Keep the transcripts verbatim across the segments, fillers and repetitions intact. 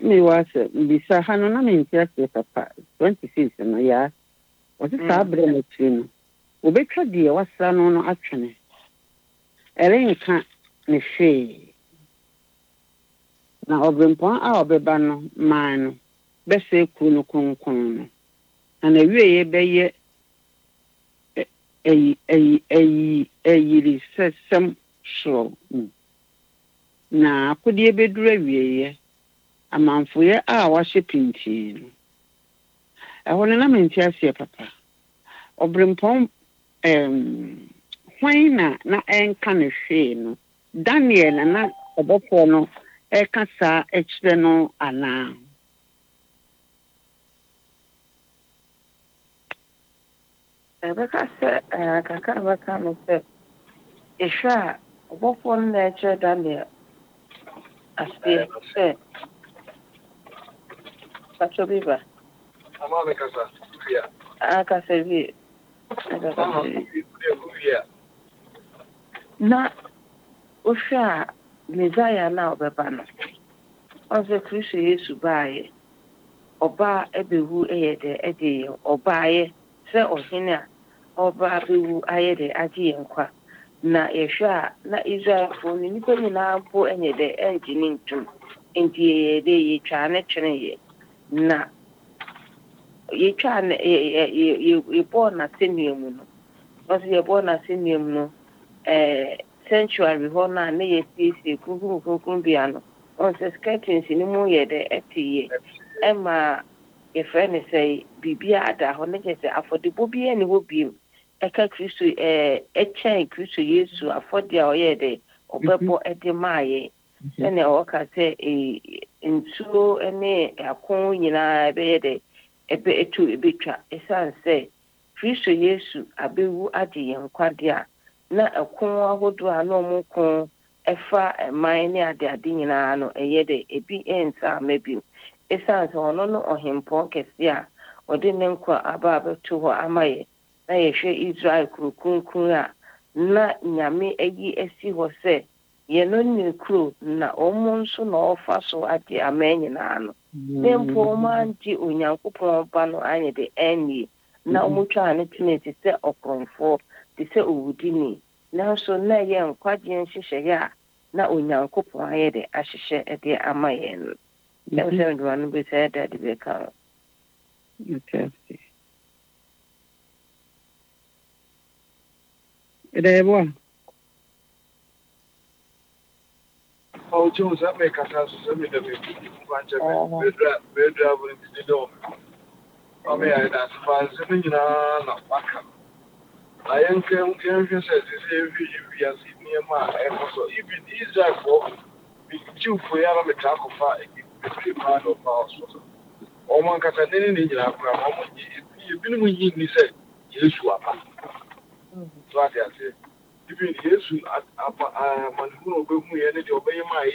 me was bisa hano na me ntia papa twenty-six no ya o se sabre no trim o betwa die wasra no no atwene erenka ne hwe na obrempon a obeba no man no bese kru no kronkron no na wieye beye eyi eyi eyi eyi sesem so na akudie bedura wieye amanfoye a wahye pinti no ehone na menti asie papa obrempon em hwan na na enka ne hwe no Daniel na obofo no eka sa ekire no ana Rebecca said, I can't come and say, a shot, what one nature done there? I still say, Pacho Biba. I'm on the casa. Yeah. I can say, I can say, yeah. not Usha, Messiah now, Babano. Also, Christy is to buy or buy a behu a day, or buy say or hinna, or buy behu a day, a day and qua. Na Esha, na Israel for Nippon now for any day engine to into a day ye chana chene na ye chan ye born a sinium. Was ye born a sinium no eh sanctuary hona na ye see kuku kukumbiano. On the sketching sinimu ye de eti Emma ye friend say bibia da hona say affordable be any will be eka Kristo eh echen Kristo Yesu afodia oye de obebo edemaye ene oka se eh nsuo ene akon nyina be de ebe etu ebetwa esan se Kristo Yesu abewu ade yenkwadea na akon ahodo ano mu kon efa eman ne ade ade nyina no eye de ebi ensa mabi esan se ono no ohempon kese a ode ne nkwa aba abetu ho amaye na yehwe Israel kurukunkun a na nyame agi esi ho se ye no ni kru na omo nso na ofa so ade amenyi na ano nempo manti onyankopon ba no anye de eni na omutwa ne tineti se okronfo ti se owudini na so na ye nkwaje nhihye ya na onyankopon aye de ahyehye ede amaye no na se ndo anu be se da de be ka okay Edebo. Oh, Jones, that make us have some of the bedra bedra with the dome. I mean, that's far as you know, not back. I am can says if you are near my so even Israel for you for your metal of fire, a part of our source. Or one can say, you've been with you, he said, yes, you are. So I say, even Jesus, I man who go me and obey my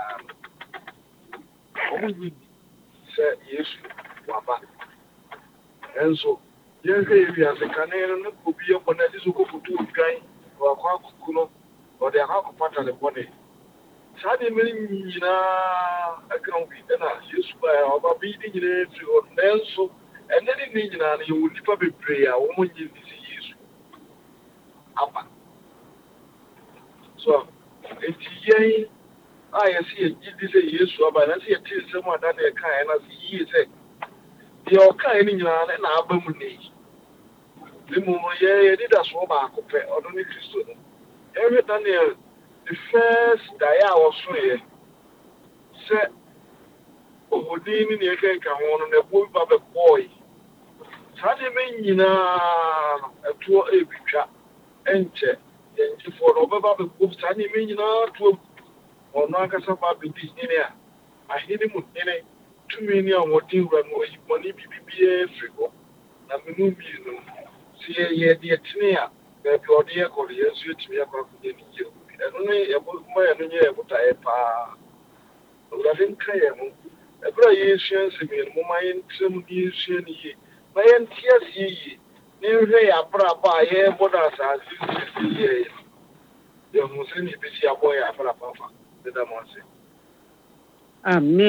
evening. Said yes, Wapa. And so, yes, if as a canary could be upon a physical two guy or a quack or the half part of the body. Sadly, meaning, I can't be done as used by our beating it or Nelson, and then in you would probably pray a woman in this issue. So, it's yay. I see a this a yes, but I see a till someone that they can as he is a your kind in an album. The moment ye did a swab or don't exist. Every Daniel, the first day I was free, said, oh, Dean in the cake, I want a boy, Baba boy. Sadly, you know, a tour a picture, enter. For over the books, I mean, to or Nakasaba be this near. I hit him with any two million what you run with money B B A Frigo. Namu, see a dear Tinia, that your dear colleagues you to me about the you. And only about my and what I pa. I didn't care. A very ancient, my some years, my tears ye. Nearly a brava, yeah, what as you say. The Muslim is a boy, a papa, the Damascus. Amen.